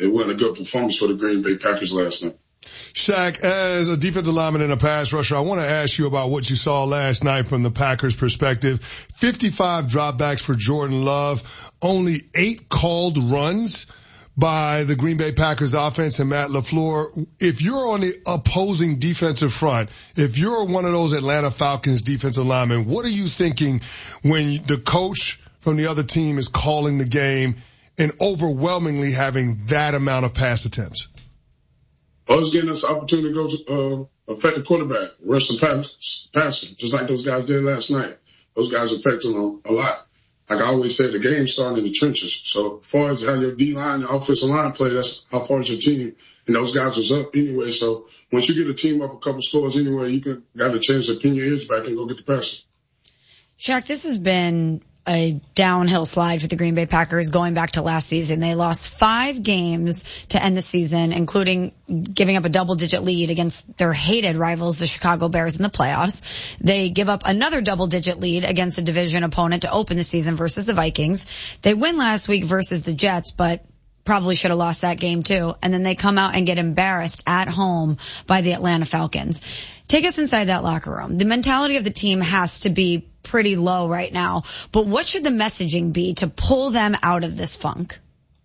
it wasn't a good performance for the Green Bay Packers last night. Shaq, as a defensive lineman and a pass rusher, I want to ask you about what you saw last night from the Packers' perspective. 55 dropbacks for Jordan Love, only 8 called runs by the Green Bay Packers offense and Matt LaFleur. If you're on the opposing defensive front, if you're one of those Atlanta Falcons defensive linemen, what are you thinking when the coach from the other team is calling the game and overwhelmingly having that amount of pass attempts? I was getting us the opportunity to go to affect the quarterback, rush the passer, just like those guys did last night. Those guys affected them a lot. Like I always say, the game started in the trenches. So as far as how your D-line and offensive line play, that's how far is your team. And those guys was up anyway. So once you get a team up a couple scores anyway, you got a chance to pin your ears back and go get the passer. Shaq, this has been a downhill slide for the Green Bay Packers going back to last season. They lost 5 games to end the season, including giving up a double-digit lead against their hated rivals, the Chicago Bears, in the playoffs. They give up another double-digit lead against a division opponent to open the season versus the Vikings. They win last week versus the Jets, but probably should have lost that game too. And then they come out and get embarrassed at home by the Atlanta Falcons. Take us inside that locker room. The mentality of the team has to be pretty low right now. But what should the messaging be to pull them out of this funk?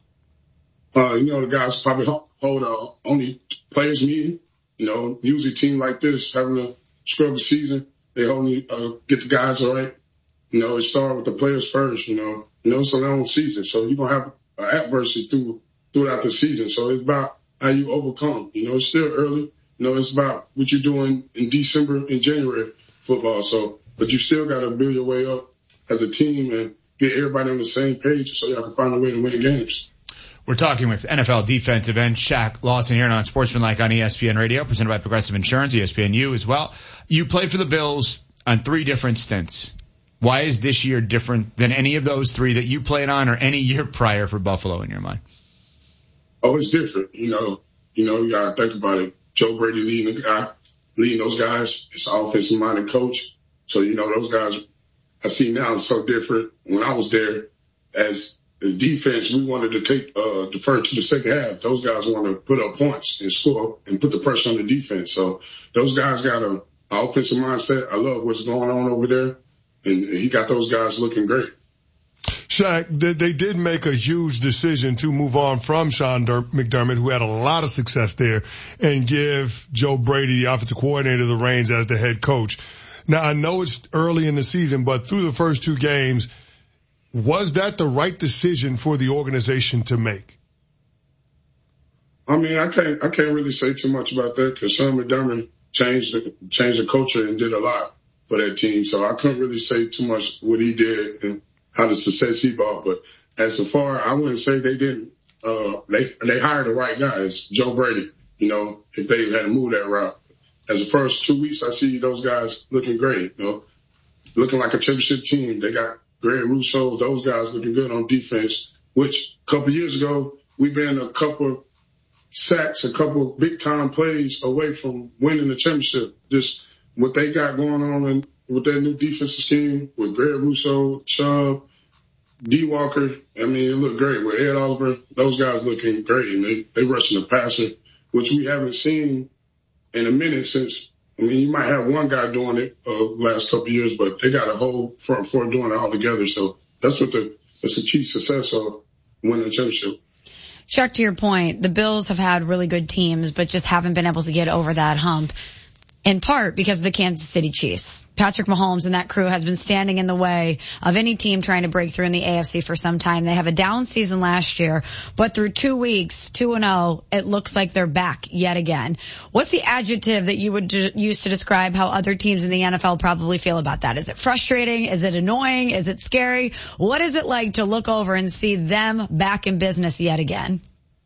The guys probably hold only players meeting. Usually a team like this having a struggle season, they only get the guys right. It starts with the players first. It's a long season, so you're gonna have adversity throughout the season. So it's about how you overcome. It's still early. It's about what you're doing in December and January football. So, but you still got to build your way up as a team and get everybody on the same page so you can find a way to win games. We're talking with NFL defensive end Shaq Lawson here on Sportsmanlike on ESPN Radio, presented by Progressive Insurance, ESPNU as well. You played for the Bills on 3 different stints. Why is this year different than any of those 3 that you played on or any year prior for Buffalo in your mind? Oh, it's different. You got to think about it. Joe Brady leading those guys. It's an offensive-minded coach. So, those guys I see now is so different. When I was there as defense, we wanted to defer to the second half. Those guys want to put up points and score and put the pressure on the defense. So those guys got an offensive mindset. I love what's going on over there. And he got those guys looking great. Shaq, they did make a huge decision to move on from Sean McDermott, who had a lot of success there, and give Joe Brady, the offensive coordinator, the reins as the head coach. Now, I know it's early in the season, but through the first 2 games, was that the right decision for the organization to make? I mean, I can't really say too much about that because Sean McDermott changed the culture and did a lot for that team. So I couldn't really say too much what he did and how the success he brought. But as far, I wouldn't say they didn't. They hired the right guys, Joe Brady, if they had to move that route. As the first 2 weeks, I see those guys looking great, looking like a championship team. They got Greg Rousseau, those guys looking good on defense, which a couple years ago, we've been a couple sacks, a couple big-time plays away from winning the championship. Just what they got going on with their new defensive scheme with Greg Rousseau, Chubb, D. Walker. I mean, it looked great. With Ed Oliver, those guys looking great, and they rushing the passer, which we haven't seen in a minute since. I mean, you might have one guy doing it last couple of years, but they got a whole front four doing it all together. So that's the key success of winning the championship. Shaq, to your point, the Bills have had really good teams, but just haven't been able to get over that hump. In part because of the Kansas City Chiefs. Patrick Mahomes and that crew has been standing in the way of any team trying to break through in the AFC for some time. They have a down season last year, but through 2 weeks, 2-0, it looks like they're back yet again. What's the adjective that you would use to describe how other teams in the NFL probably feel about that? Is it frustrating? Is it annoying? Is it scary? What is it like to look over and see them back in business yet again?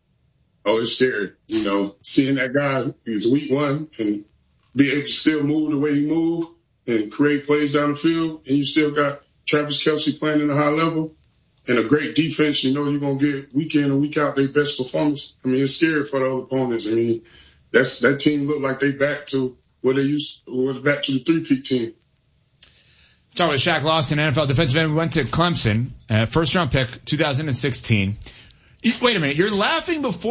Oh, it's scary. Seeing that guy, he's week 1 and be able to still move the way he moved and create plays down the field. And you still got Travis Kelce playing in a high level and a great defense. You're going to get week in and week out their best performance. I mean, it's scary for the other opponents. I mean, that team looked like they back to what they was back to the 3-peat team. Talking with Shaq Lawson, NFL defensive end. We went to Clemson, first round pick, 2016. Wait a minute. You're laughing before